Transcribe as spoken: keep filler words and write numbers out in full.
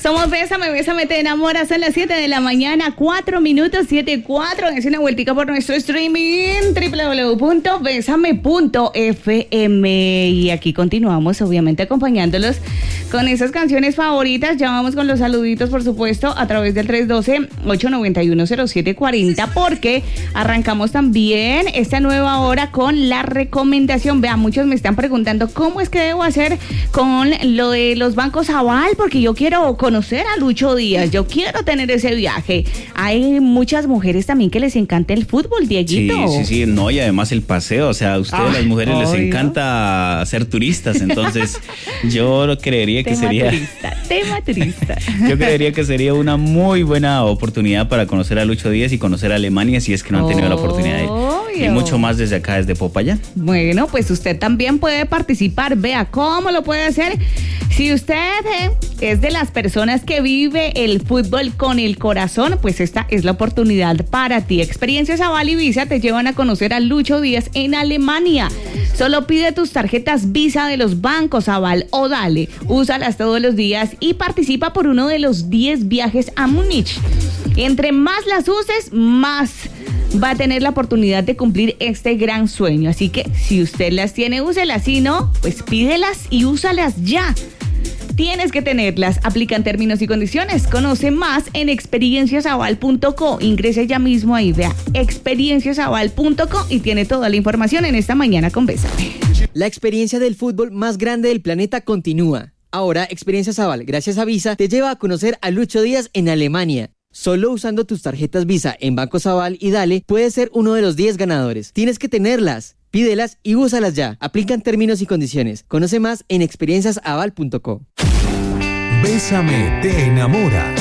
Somos Bésame, Bésame, te enamoras. Son las siete de la mañana, cuatro minutos, siete, cuatro. Es una vueltica por nuestro streaming, doble u doble u doble u punto besame punto efe eme. Y aquí continuamos, obviamente, acompañándolos con esas canciones favoritas. Ya vamos con los saluditos, por supuesto, a través del tres uno dos, ocho nueve uno, cero siete cuatro cero, porque arrancamos también esta nueva hora con la recomendación. Vean, muchos me están preguntando cómo es que debo hacer con lo de los bancos Aval, porque yo quiero conocer a Lucho Díaz, yo quiero tener ese viaje. Hay muchas mujeres también que les encanta el fútbol, Dieguito. Sí, sí, sí, no, y además el paseo, o sea, a ustedes, ah, las mujeres, obvio, les encanta ser turistas, entonces yo creería que tema sería... Turista, tema turista. Yo creería que sería una muy buena oportunidad para conocer a Lucho Díaz y conocer a Alemania, si es que no han tenido la oportunidad de ir. Y mucho más desde acá, desde Popayán. Bueno, pues usted también puede participar. Vea cómo lo puede hacer. Si usted eh, es de las personas que vive el fútbol con el corazón, pues esta es la oportunidad para ti. Experiencias Aval y Visa te llevan a conocer a Lucho Díaz en Alemania. Solo pide tus tarjetas Visa de los bancos Aval o Dale. Úsalas todos los días y participa por uno de los diez viajes a Múnich. Entre más las uses, más va a tener la oportunidad de cumplir este gran sueño. Así que si usted las tiene, úselas. Si no, pues pídelas y úsalas ya. Tienes que tenerlas. Aplican términos y condiciones. Conoce más en experiencias aval punto co. Ingrese ya mismo ahí, vea, experiencias aval punto co, y tiene toda la información en esta mañana con Bésame. La experiencia del fútbol más grande del planeta continúa. Ahora, Experiencias Aval, gracias a Visa, te lleva a conocer a Lucho Díaz en Alemania. Solo usando tus tarjetas Visa en Bancos Aval y Dale, puedes ser uno de los diez ganadores. Tienes que tenerlas. Pídelas y úsalas ya. Aplican términos y condiciones. Conoce más en experiencias aval punto co. Bésame te enamora.